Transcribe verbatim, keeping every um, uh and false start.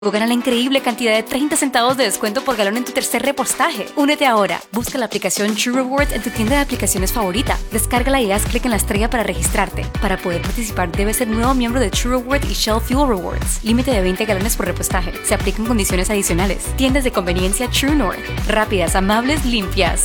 Gana la increíble cantidad de treinta centavos de descuento por galón en tu tercer repostaje. Únete ahora. Busca la aplicación True Rewards en tu tienda de aplicaciones favorita. Descárgala y haz clic en la estrella para registrarte. Para poder participar, debes ser nuevo miembro de True Rewards y Shell Fuel Rewards. Límite de veinte galones por repostaje. Se aplican condiciones adicionales. Tiendas de conveniencia True North. Rápidas, amables, limpias.